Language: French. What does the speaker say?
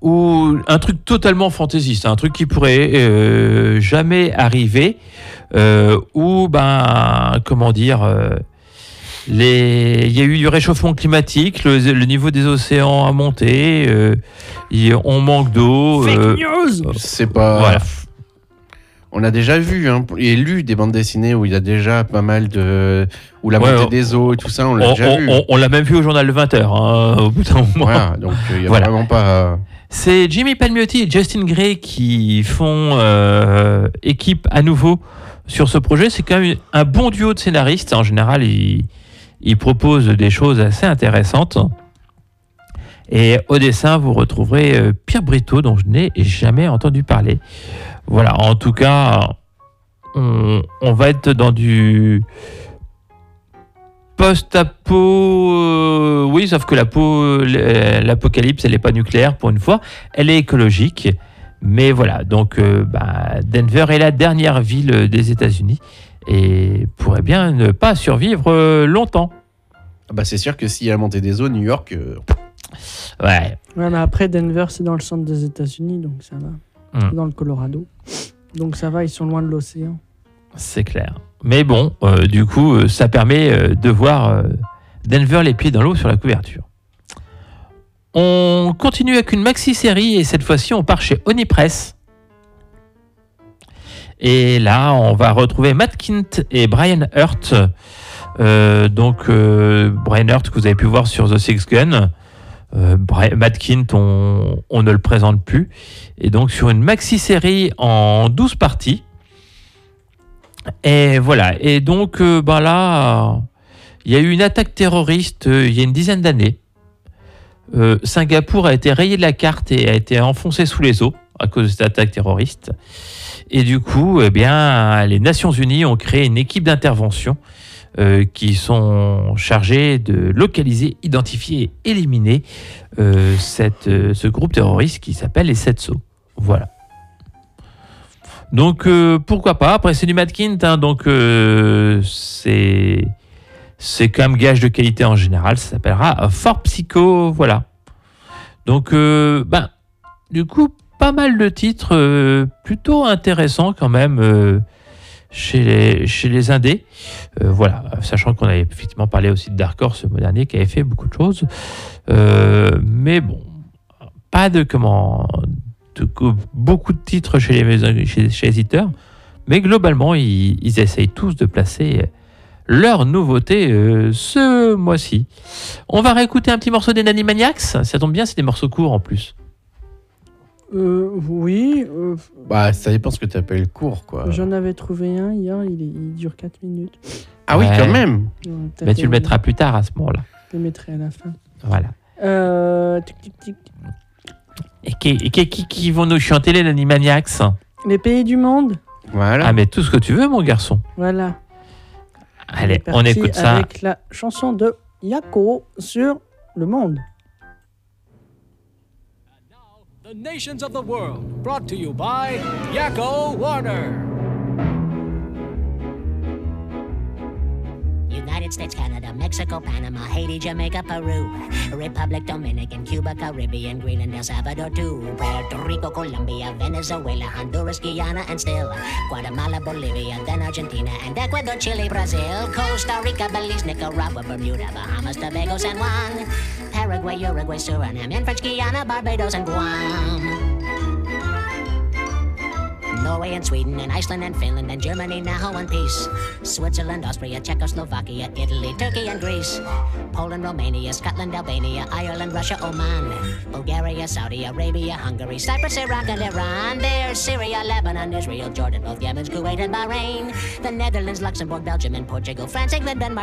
ou un truc totalement fantaisiste, un truc qui pourrait jamais arriver, où comment dire, il y a eu du réchauffement climatique, le niveau des océans a monté, on manque d'eau. Fake news. C'est pas. Voilà. On a déjà vu et lu des bandes dessinées où il y a déjà pas mal de. Où la montée des eaux et tout ça, on l'a déjà vu. On l'a même vu au journal de 20h, au bout d'un moment. Voilà, donc il n'y a vraiment pas. C'est Jimmy Palmiotti et Justin Gray qui font équipe à nouveau sur ce projet. C'est quand même un bon duo de scénaristes. En général, ils proposent des choses assez intéressantes. Et au dessin, vous retrouverez Pierre Brito, dont je n'ai jamais entendu parler. Voilà, en tout cas, on va être dans du post-apo, oui, sauf que l'apocalypse, elle n'est pas nucléaire pour une fois, elle est écologique. Mais voilà, donc Denver est la dernière ville des États-Unis et pourrait bien ne pas survivre longtemps. C'est sûr que s'il y a la montée des eaux, New York. Ouais, mais après, Denver, c'est dans le centre des États-Unis, donc ça va. C'est dans le Colorado. Donc ça va, ils sont loin de l'océan. C'est clair. Mais bon, du coup, ça permet de voir Denver les pieds dans l'eau sur la couverture. On continue avec une maxi-série et cette fois-ci, on part chez Onipress. Et là, on va retrouver Matt Kindt et Brian Hurt. Brian Hurt, que vous avez pu voir sur The Six Gun. Matt Kindt, on ne le présente plus. Et donc, sur une maxi-série en 12 parties. Et voilà. Et donc, là, il y a eu une attaque terroriste il y a une dizaine d'années. Singapour a été rayé de la carte et a été enfoncé sous les eaux à cause de cette attaque terroriste. Et du coup, les Nations Unies ont créé une équipe d'intervention qui sont chargés de localiser, identifier et éliminer ce groupe terroriste qui s'appelle les Sept Sceaux. Voilà. Donc, pourquoi pas. Après, c'est du Matt Kindt, donc c'est quand même gage de qualité en général. Ça s'appellera Fort Psycho, voilà. Donc, du coup, pas mal de titres plutôt intéressants quand même chez les indés. Voilà, sachant qu'on avait effectivement parlé aussi de Dark Horse le mois dernier qui avait fait beaucoup de choses. Mais bon, pas beaucoup de titres chez les éditeurs, mais globalement, ils essayent tous de placer leur nouveauté ce mois-ci. On va réécouter un petit morceau des Nanimaniacs. Ça tombe bien, c'est des morceaux courts en plus. Oui. Ça dépend ce que tu appelles court, quoi. J'en avais trouvé un hier, il dure 4 minutes. Ah oui, quand même. Mais tu le mettras plus tard à ce moment-là. Je le mettrai à la fin. Voilà. Tic. Et qui vont nous chanter les Nanimaniacs? Les pays du monde. Voilà. Ah, mais tout ce que tu veux, mon garçon. Voilà. Allez, on écoute ça. Avec la chanson de Yako sur Le Monde. The Nations of the World, brought to you by Yakko Warner. United States, Canada, Mexico, Panama, Haiti, Jamaica, Peru, Republic, Dominican, Cuba, Caribbean, Greenland, El Salvador, too, Puerto Rico, Colombia, Venezuela, Honduras, Guyana, and still Guatemala, Bolivia, then Argentina, and Ecuador, Chile, Brazil, Costa Rica, Belize, Nicaragua, Bermuda, Bahamas, Tobago, San Juan, Paraguay, Uruguay, Suriname, and French Guiana, Barbados, and Guam. Norway and Sweden and Iceland and Finland and Germany now in peace. Switzerland, Austria, Czechoslovakia, Italy, Turkey and Greece. Poland, Romania, Scotland, Albania, Ireland, Russia, Oman. Bulgaria, Saudi Arabia, Hungary, Cyprus, Iraq and Iran. There's Syria, Lebanon, Israel, Jordan, both Yemen, Kuwait and Bahrain. The Netherlands, Luxembourg, Belgium and Portugal, France, England, Denmark.